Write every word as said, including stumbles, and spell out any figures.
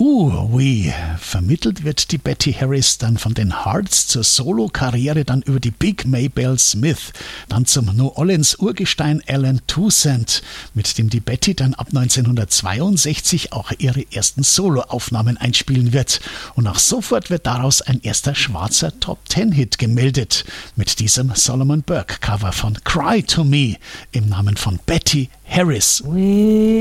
Ooh-wee. Vermittelt wird die Betty Harris dann von den Hearts zur Solo-Karriere dann über die Big Maybelle Smith, dann zum New Orleans-Urgestein Alan Toussaint, mit dem die Betty dann ab neunzehnhundertzweiundsechzig auch ihre ersten Solo-Aufnahmen einspielen wird. Und auch sofort wird daraus ein erster schwarzer Top-Ten-Hit gemeldet, mit diesem Solomon Burke-Cover von Cry to Me im Namen von Betty Harris.